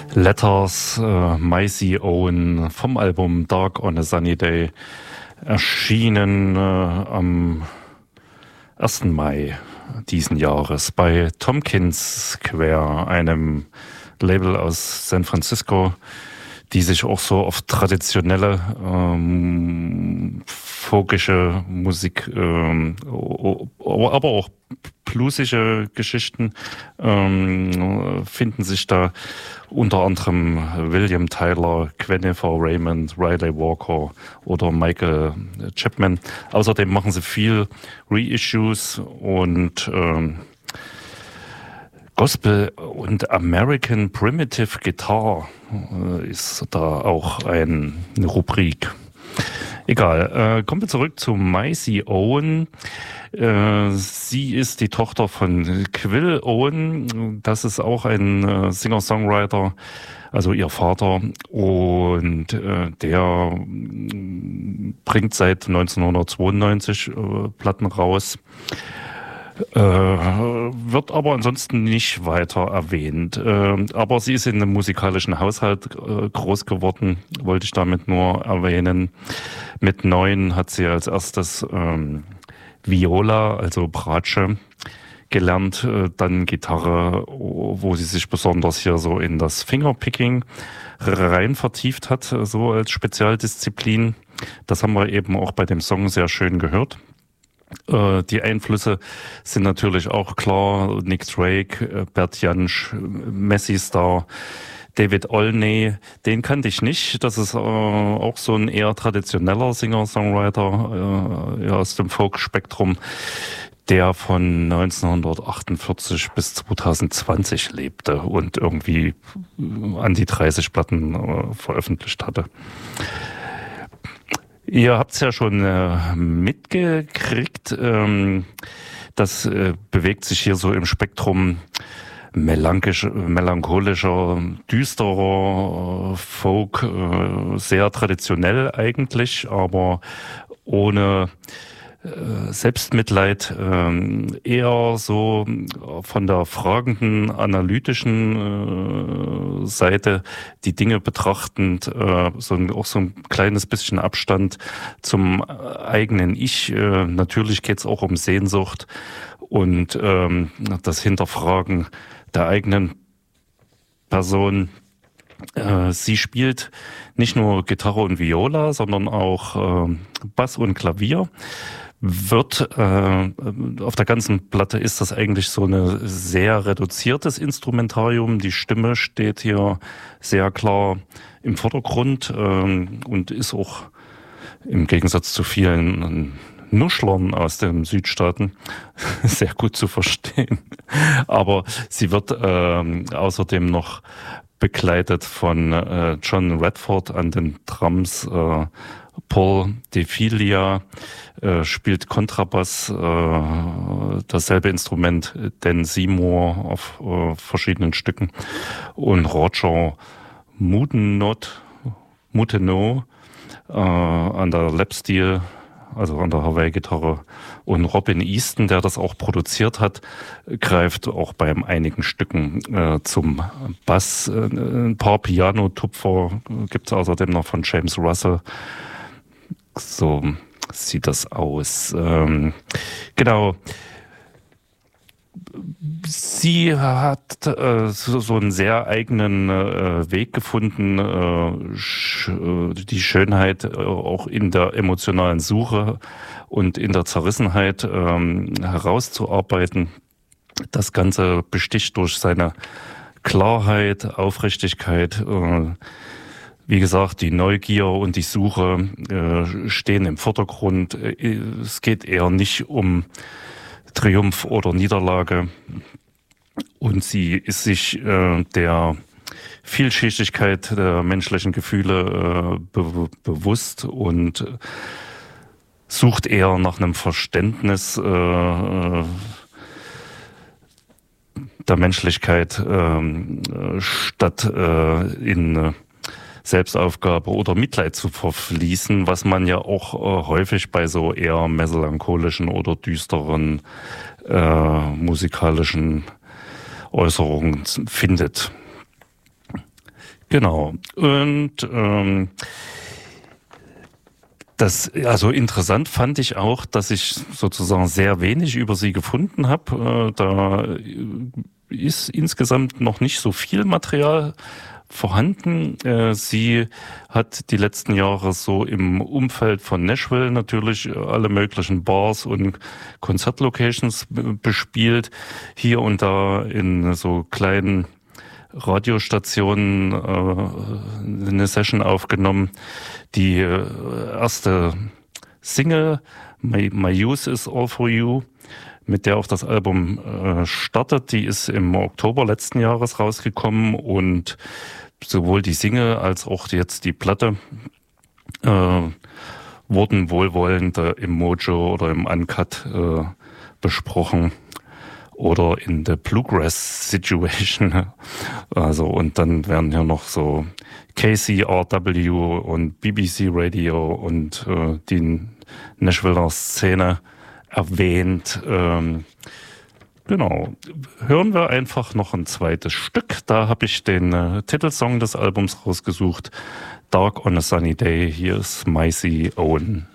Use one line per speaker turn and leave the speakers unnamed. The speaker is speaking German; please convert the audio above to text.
Letters, Maisie Owen vom Album Dark on a Sunny Day, erschienen am 1. Mai diesen Jahres bei Tompkins Square, einem Label aus San Francisco, die sich auch so auf traditionelle folkische Musik, aber auch bluesige Geschichten finden sich da, unter anderem William Tyler, Gwyneth Raymond, Riley Walker oder Michael Chapman. Außerdem machen sie viel Reissues und Gospel und American Primitive Guitar ist da auch eine Rubrik. Egal, kommen wir zurück zu Maisie Owen. Sie ist die Tochter von Quill Owen. Das ist auch ein Singer-Songwriter, also ihr Vater. Und der bringt seit 1992 Platten raus. Wird aber ansonsten nicht weiter erwähnt. Aber sie ist in einem musikalischen Haushalt groß geworden, wollte ich damit nur erwähnen. Mit 9 hat sie als erstes Viola, also Bratsche, gelernt, dann Gitarre, wo sie sich besonders hier so in das Fingerpicking rein vertieft hat, so als Spezialdisziplin. Das haben wir eben auch bei dem Song sehr schön gehört. Die Einflüsse sind natürlich auch klar: Nick Drake, Bert Jansch, Messi Star, David Olney, den kannte ich nicht. Das ist auch so ein eher traditioneller Singer-Songwriter aus dem Folk-Spektrum, der von 1948 bis 2020 lebte und irgendwie an die 30 Platten veröffentlicht hatte. Ihr habt's ja schon mitgekriegt. Das bewegt sich hier so im Spektrum melancholischer, düsterer Folk, sehr traditionell eigentlich, aber ohne Selbstmitleid, eher so von der fragenden, analytischen Seite die Dinge betrachtend, auch so ein kleines bisschen Abstand zum eigenen Ich. Natürlich geht's auch um Sehnsucht und das Hinterfragen der eigenen Person. Sie spielt nicht nur Gitarre und Viola, sondern auch Bass und Klavier. Auf der ganzen Platte ist das eigentlich so ein sehr reduziertes Instrumentarium. Die Stimme steht hier sehr klar im Vordergrund und ist auch im Gegensatz zu vielen Nuschlern aus den Südstaaten sehr gut zu verstehen. Aber sie wird außerdem noch begleitet von John Redford an den Drums. Paul DeFilia spielt Kontrabass, dasselbe Instrument, Dan Seymour auf verschiedenen Stücken, und Roger Moutenot an der Lapsteel, also an der Hawaii-Gitarre, und Robin Easton, der das auch produziert hat, greift auch bei einigen Stücken zum Bass. Ein paar Piano-Tupfer gibt es außerdem noch von James Russell. So sieht das aus. Genau. Sie hat so einen sehr eigenen Weg gefunden, die Schönheit auch in der emotionalen Suche und in der Zerrissenheit herauszuarbeiten. Das Ganze besticht durch seine Klarheit, Aufrichtigkeit. Wie gesagt, die Neugier und die Suche stehen im Vordergrund. Es geht eher nicht um Triumph oder Niederlage. Und sie ist sich der Vielschichtigkeit der menschlichen Gefühle bewusst und sucht eher nach einem Verständnis der Menschlichkeit statt in Selbstaufgabe oder Mitleid zu verfließen, was man ja auch häufig bei so eher melancholischen oder düsteren musikalischen Äußerungen findet. Genau. Und also interessant fand ich auch, dass ich sozusagen sehr wenig über sie gefunden habe. Da ist insgesamt noch nicht so viel Material vorhanden. Sie hat die letzten Jahre so im Umfeld von Nashville natürlich alle möglichen Bars und Konzertlocations bespielt. Hier und da in so kleinen Radiostationen eine Session aufgenommen. Die erste Single, My Youth is All For You, mit der auch das Album startet, die ist im Oktober letzten Jahres rausgekommen und sowohl die Single als auch jetzt die Platte wurden wohlwollend im Mojo oder im Uncut besprochen. Oder in the Bluegrass Situation. Also, und dann werden hier noch so KCRW und BBC Radio und die Nashviller Szene erwähnt. Genau. Hören wir einfach noch ein zweites Stück. Da habe ich den Titelsong des Albums rausgesucht. Dark on a Sunny Day. Hier ist Maisie Owen.